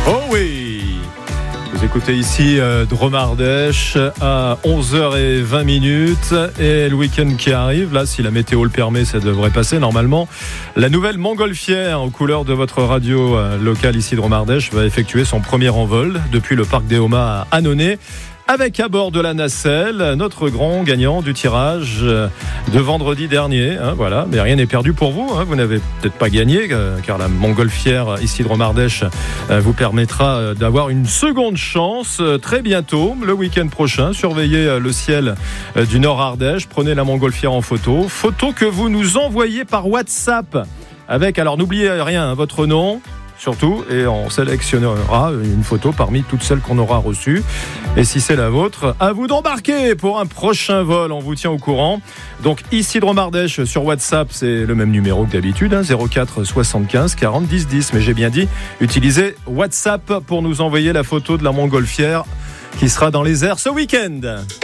Oh oui! Vous écoutez ici Drôme Ardèche à 11h20 et le week-end qui arrive, là si la météo le permet ça devrait passer normalement. La nouvelle montgolfière aux couleurs de votre radio locale ici Drôme Ardèche va effectuer son premier envol depuis le parc des Homas à Annonay. Avec à bord de la nacelle, notre grand gagnant du tirage de vendredi dernier. Voilà, mais rien n'est perdu pour vous. Vous n'avez peut-être pas gagné, car la montgolfière ici de Drôme Ardèche vous permettra d'avoir une seconde chance très bientôt, le week-end prochain. Surveillez le ciel du Nord Ardèche. Prenez la montgolfière en photo. Photo que vous nous envoyez par WhatsApp. Avec, alors n'oubliez rien, votre nom. Surtout, et on sélectionnera une photo parmi toutes celles qu'on aura reçues. Et si c'est la vôtre, à vous d'embarquer pour un prochain vol. On vous tient au courant. Donc ici Drôme Ardèche sur WhatsApp, c'est le même numéro que d'habitude, 04 75 40 10 10. Mais j'ai bien dit, utilisez WhatsApp pour nous envoyer la photo de la montgolfière qui sera dans les airs ce week-end.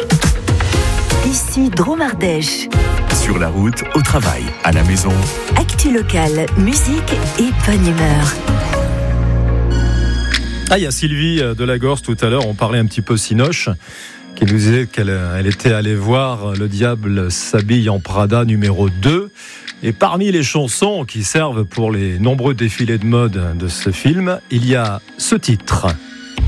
Ici Drôme Ardèche. Sur la route, au travail, à la maison. Actu locale, musique et bonne humeur. Il y a Sylvie de la Gorse tout à l'heure, on parlait un petit peu Cinoche, qui nous disait qu'elle était allée voir Le Diable s'habille en Prada numéro 2. Et parmi les chansons qui servent pour les nombreux défilés de mode de ce film, il y a ce titre.